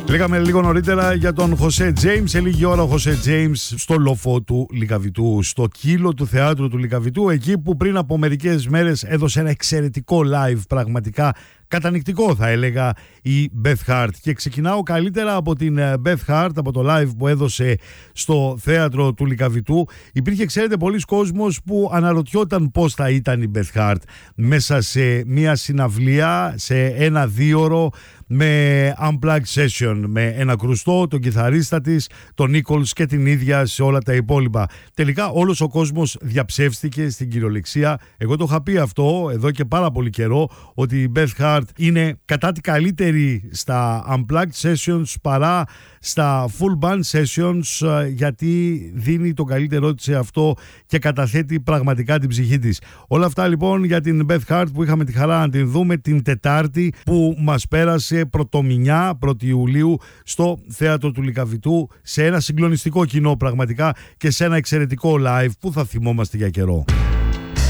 Λέγαμε λίγο νωρίτερα για τον Χωσέ Τζέιμς. Σε λίγη ώρα ο Χωσέ Τζέιμς στο λόφο του Λυκαβητού, στο κύλο του θεάτρου του Λυκαβητού, εκεί που πριν από μερικές μέρες έδωσε ένα εξαιρετικό live, πραγματικά κατανυκτικό θα έλεγα, η Beth Hart. Και ξεκινάω καλύτερα από την Beth Hart, από το live που έδωσε στο θέατρο του Λυκαβητού. Υπήρχε, ξέρετε, πολλοί κόσμος που αναρωτιόταν πώς θα ήταν η Beth Hart μέσα σε μια συναυλία, σε ένα δίωρο, με unplugged session, με ένα κρουστό, τον κιθαρίστα της, τον Νίκολς και την ίδια σε όλα τα υπόλοιπα. Τελικά όλος ο κόσμος διαψεύστηκε στην κυριολεξία. Εγώ το είχα πει αυτό εδώ και πάρα πολύ καιρό, ότι η Beth Hart είναι κατά τη καλύτερη στα unplugged sessions παρά στα full band sessions, γιατί δίνει το καλύτερό της σε αυτό και καταθέτει πραγματικά την ψυχή της. Όλα αυτά λοιπόν για την Beth Hart που είχαμε τη χαρά να την δούμε την Τετάρτη που μας πέρασε πρωτομηνιά, 1η Ιουλίου, στο θέατρο του Λυκαβητού, σε ένα συγκλονιστικό κοινό πραγματικά και σε ένα εξαιρετικό live που θα θυμόμαστε για καιρό.